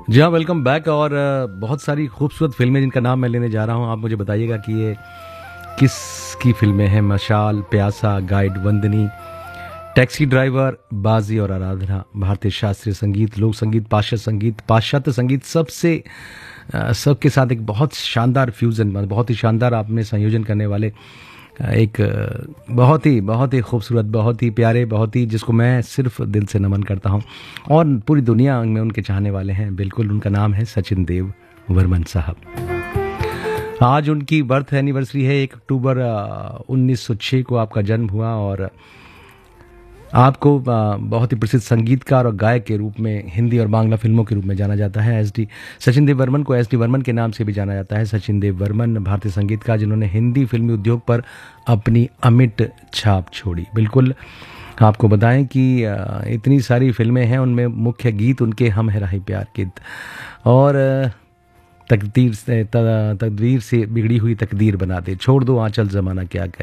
जी हाँ, welcome back. और बहुत सारी खूबसूरत फिल्में जिनका नाम मैं लेने जा रहा हूँ। आप मुझे बताइएगा कि ये किसकी फिल्में हैं। मशाल, प्यासा, गाइड, वंदनी, टैक्सी ड्राइवर, बाजी और आराधना। भारतीय शास्त्रीय संगीत, लोक संगीत, पाश्चात्य संगीत सबसे सबके साथ एक बहुत शानदार फ्यूजन, बहुत ही शानदार आपने संयोजन करने वाले एक बहुत ही खूबसूरत, बहुत ही प्यारे, बहुत ही जिसको मैं सिर्फ दिल से नमन करता हूँ और पूरी दुनिया में उनके चाहने वाले हैं। बिल्कुल, उनका नाम है सचिन देव वर्मन साहब। आज उनकी बर्थ एनिवर्सरी है। 1 अक्टूबर 1906 को आपका जन्म हुआ और आपको बहुत ही प्रसिद्ध संगीतकार और गायक के रूप में हिंदी और बांग्ला फिल्मों के रूप में जाना जाता है। एस डी सचिन देव वर्मन को एस डी वर्मन के नाम से भी जाना जाता है। सचिन देव वर्मन भारतीय संगीतकार जिन्होंने हिंदी फिल्मी उद्योग पर अपनी अमिट छाप छोड़ी। बिल्कुल, आपको बताएं कि इतनी सारी फिल्में हैं, उनमें मुख्य गीत उनके हम है राही प्यार के और तकदीर से बिगड़ी हुई तकदीर बना दे, छोड़ दो आंचल जमाना क्या करे।